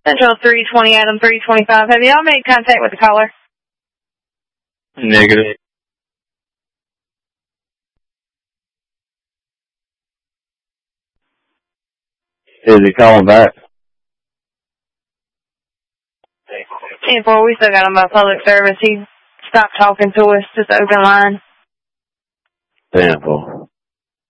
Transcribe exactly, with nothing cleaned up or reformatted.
Central three twenty, Adam three twenty-five. Have y'all made contact with the caller? Negative. Is he calling back? ten four, we still got him by public service. He stopped talking to us, just open line. ten four.